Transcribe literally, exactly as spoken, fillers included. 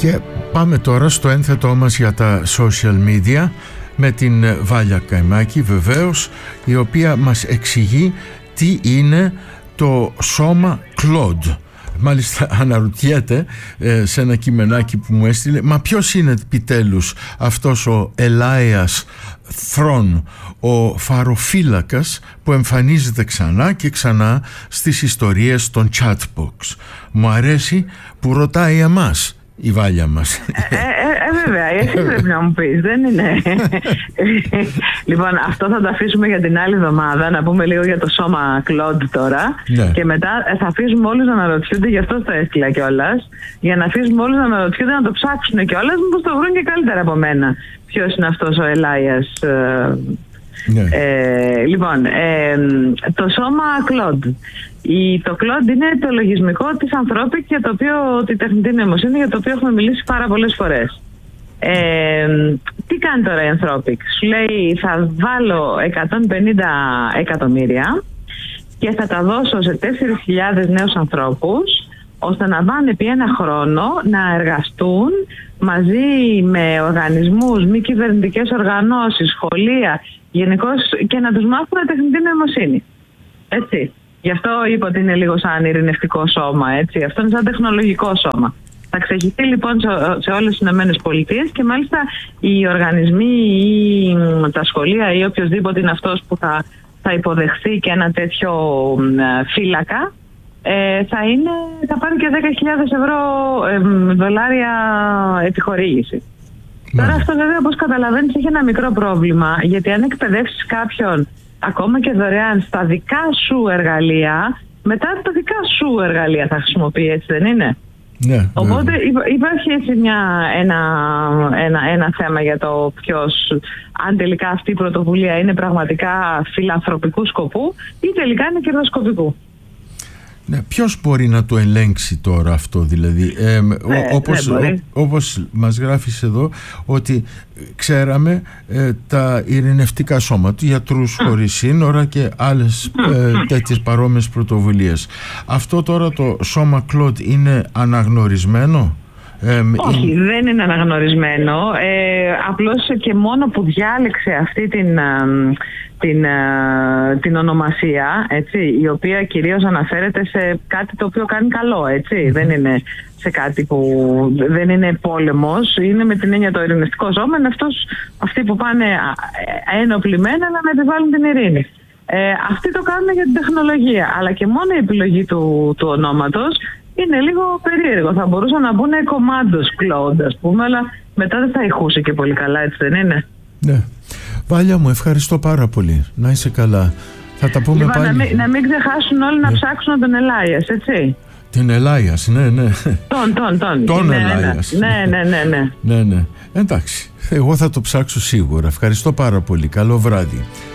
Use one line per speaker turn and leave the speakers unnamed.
Και πάμε τώρα στο ένθετό μας για τα social media με την Βάλια Καϊμάκη, βεβαίως, η οποία μας εξηγεί τι είναι το σώμα Claude. Μάλιστα αναρωτιέται ε, σε ένα κειμενάκι που μου έστειλε, μα ποιος είναι επιτέλους αυτός ο Elias Thron, ο φαροφύλακας που εμφανίζεται ξανά και ξανά στις ιστορίες των chatbox. Μου αρέσει που ρωτάει εμάς η Βάλια μας.
Ε, ε, ε, βέβαια, εσύ πρέπει να μου πεις, δεν είναι. Λοιπόν, αυτό θα το αφήσουμε για την άλλη εβδομάδα, να πούμε λίγο για το σώμα Claude τώρα. Ναι. Και μετά θα αφήσουμε όλους να αναρωτιούνται, γι' αυτό το έστειλα κιόλας, για να αφήσουμε όλους να αναρωτιούνται, να το ψάξουν κιόλας, μήπως το βρουν και καλύτερα από μένα. Ποιος είναι αυτός ο Elias. Ναι. Ε, λοιπόν, ε, το σώμα Claude. Η, το Claude είναι το λογισμικό της Anthropic, για το οποίο, τη τεχνητή νοημοσύνη, για το οποίο έχουμε μιλήσει πάρα πολλές φορές. Ε, τι κάνει τώρα η Anthropic? Σου λέει, θα βάλω εκατόν πενήντα εκατομμύρια και θα τα δώσω σε τέσσερις χιλιάδες νέους ανθρώπους, ώστε να πάνε επί ένα χρόνο να εργαστούν μαζί με οργανισμούς, μη κυβερνητικές οργανώσεις, σχολεία, γενικώς, και να τους μάθουν τεχνητή νοημοσύνη. Έτσι. Γι' αυτό είπα ότι είναι λίγο σαν ειρηνευτικό σώμα, έτσι. Αυτό είναι σαν τεχνολογικό σώμα. Θα ξεχυθεί λοιπόν σε όλες τις Ηνωμένες Πολιτείες και μάλιστα οι οργανισμοί ή τα σχολεία ή οποιοδήποτε είναι αυτός που θα, θα υποδεχθεί και ένα τέτοιο φύλακα, ε, θα, είναι, θα πάρει και δέκα χιλιάδες ευρώ ε, δολάρια επιχορήγηση. Τώρα αυτό βέβαια, όπως καταλαβαίνεις, έχει ένα μικρό πρόβλημα, γιατί αν εκπαιδεύσεις κάποιον ακόμα και δωρεάν στα δικά σου εργαλεία, μετά τα δικά σου εργαλεία θα χρησιμοποιεί, έτσι δεν είναι?
Ναι,
οπότε ναι. Υπάρχει έτσι μια, ένα, ένα, ένα θέμα για το ποιος, αν τελικά αυτή η πρωτοβουλία είναι πραγματικά φιλανθρωπικού σκοπού ή τελικά είναι κερδοσκοπικού.
Ναι, ποιος μπορεί να το ελέγξει τώρα αυτό, δηλαδή? Ε, ναι, όπως, ναι, ό, όπως μας γράφεις εδώ, ότι ξέραμε ε, τα ειρηνευτικά σώματα, γιατρούς χωρίς σύνορα και άλλες ε, τέτοιες παρόμοιες πρωτοβουλίες. Αυτό τώρα το σώμα Claude είναι αναγνωρισμένο? Ε,
Όχι,
είναι...
δεν είναι αναγνωρισμένο. Ε, απλώς και μόνο που διάλεξε αυτή την, την, την ονομασία, έτσι, η οποία κυρίως αναφέρεται σε κάτι το οποίο κάνει καλό, έτσι. Δεν είναι σε κάτι που δεν είναι πόλεμος, είναι με την έννοια το ειρηνευτικό σώμα, είναι αυτός, αυτοί που πάνε ενοπλημένα να επιβάλλουν την ειρήνη. Ε, αυτοί το κάνουν για την τεχνολογία, αλλά και μόνο η επιλογή του, του ονόματος είναι λίγο περίεργο. Θα μπορούσαν να μπουν Commandos Claude, ας πούμε, αλλά μετά δεν θα ηχούσε και πολύ καλά, έτσι δεν είναι?
Ναι. Βάλια μου, ευχαριστώ πάρα πολύ. Να είσαι καλά. Θα τα πούμε
λοιπόν,
πάλι.
Να μην, να μην ξεχάσουν όλοι, ναι, να ψάξουν τον Elias, έτσι.
Την Elias, ναι, ναι.
Τον, τον, τον.
Τον Elias.
Ναι, ναι, ναι, ναι.
Ναι, ναι. Εντάξει. Εγώ θα το ψάξω σίγουρα. Ευχαριστώ πάρα πολύ. Καλό βράδυ.